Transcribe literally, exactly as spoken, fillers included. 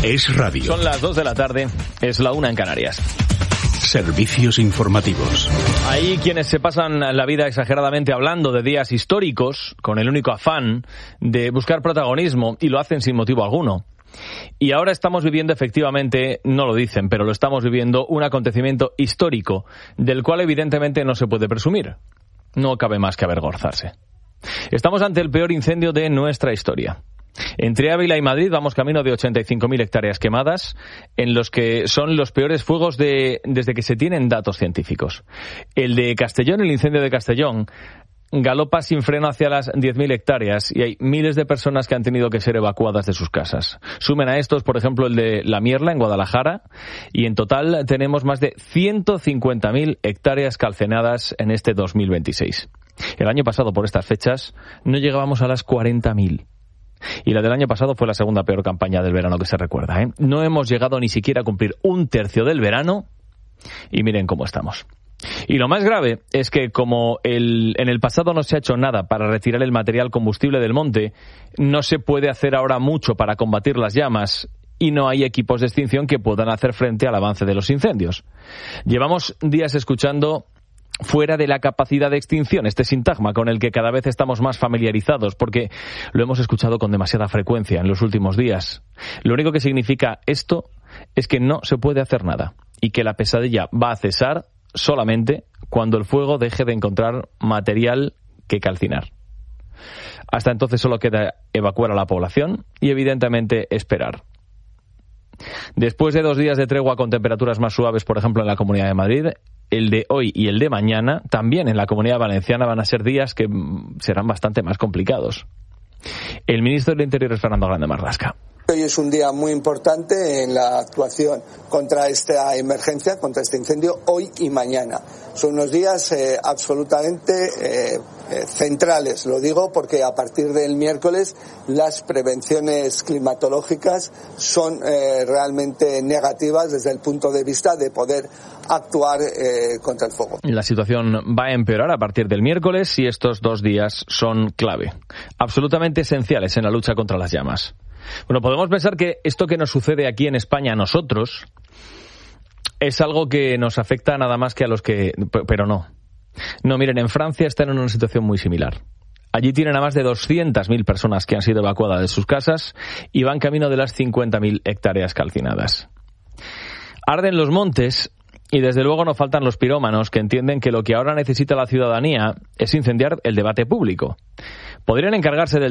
Es radio. Son las dos de la tarde, es la una en Canarias. Servicios informativos. Hay quienes se pasan la vida exageradamente hablando de días históricos con el único afán de buscar protagonismo y lo hacen sin motivo alguno. Y ahora estamos viviendo efectivamente, no lo dicen, pero lo estamos viviendo, un acontecimiento histórico del cual evidentemente no se puede presumir. No cabe más que avergonzarse. Estamos ante el peor incendio de nuestra historia. Entre Ávila y Madrid vamos camino de ochenta y cinco mil hectáreas quemadas, en los que son los peores fuegos de, desde que se tienen datos científicos. El de Castellón, el incendio de Castellón, galopa sin freno hacia las diez mil hectáreas y hay miles de personas que han tenido que ser evacuadas de sus casas. Sumen a estos, por ejemplo, el de La Mierla, en Guadalajara, y en total tenemos más de ciento cincuenta mil hectáreas calcinadas en este dos mil veintiséis. El año pasado, por estas fechas, no llegábamos a las cuarenta mil. Y la del año pasado fue la segunda peor campaña del verano que se recuerda, ¿eh? No hemos llegado ni siquiera a cumplir un tercio del verano y miren cómo estamos. Y lo más grave es que como el, en el pasado no se ha hecho nada para retirar el material combustible del monte, no se puede hacer ahora mucho para combatir las llamas y no hay equipos de extinción que puedan hacer frente al avance de los incendios. Llevamos días escuchando fuera de la capacidad de extinción, este sintagma con el que cada vez estamos más familiarizados, porque lo hemos escuchado con demasiada frecuencia en los últimos días. Lo único que significa esto es que no se puede hacer nada y que la pesadilla va a cesar solamente cuando el fuego deje de encontrar material que calcinar. Hasta entonces solo queda evacuar a la población y evidentemente esperar. Después de dos días de tregua con temperaturas más suaves, por ejemplo en la Comunidad de Madrid, el de hoy y el de mañana, también en la Comunidad Valenciana, van a ser días que serán bastante más complicados. El ministro del Interior es Fernando Grande Marlaska. Hoy es un día muy importante en la actuación contra esta emergencia, contra este incendio, hoy y mañana. Son unos días eh, absolutamente eh, eh, centrales, lo digo porque a partir del miércoles las prevenciones climatológicas son eh, realmente negativas desde el punto de vista de poder actuar eh, contra el fuego. La situación va a empeorar a partir del miércoles y estos dos días son clave, absolutamente esenciales en la lucha contra las llamas. Bueno, podemos pensar que esto que nos sucede aquí en España a nosotros es algo que nos afecta nada más que a los que... Pero no. No, miren, en Francia están en una situación muy similar. Allí tienen a más de doscientas mil personas que han sido evacuadas de sus casas y van camino de las cincuenta mil hectáreas calcinadas. Arden los montes y desde luego no faltan los pirómanos que entienden que lo que ahora necesita la ciudadanía es incendiar el debate público. Podrían encargarse del